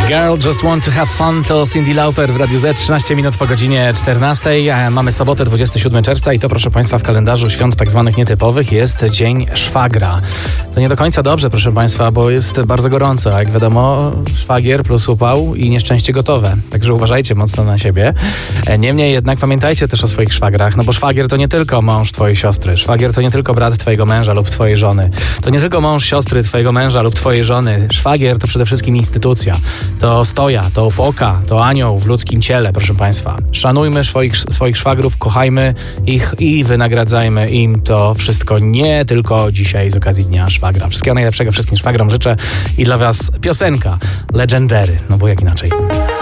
Girl Just Want to Have Fun to Cyndi Lauper w Radiu Z, 13 minut po godzinie 14. Mamy sobotę 27 czerwca i to, proszę Państwa, w kalendarzu świąt tak zwanych nietypowych jest Dzień Szwagra. To nie do końca dobrze, proszę Państwa, bo jest bardzo gorąco, a jak wiadomo, szwagier plus upał i nieszczęście gotowe. Także uważajcie mocno na siebie. Niemniej jednak pamiętajcie też o swoich szwagrach, no bo szwagier to nie tylko mąż twojej siostry. Szwagier to nie tylko brat twojego męża lub twojej żony. To nie tylko mąż siostry twojego męża lub twojej żony. Szwagier to przede wszystkim instytucja. To stoja, to opoka, to anioł w ludzkim ciele, proszę Państwa. Szanujmy swoich szwagrów, kochajmy ich i wynagradzajmy im to wszystko nie tylko dzisiaj z okazji Dnia Szwagra. Wszystkiego najlepszego wszystkim szwagrom życzę i dla Was piosenka Legendary, no bo jak inaczej.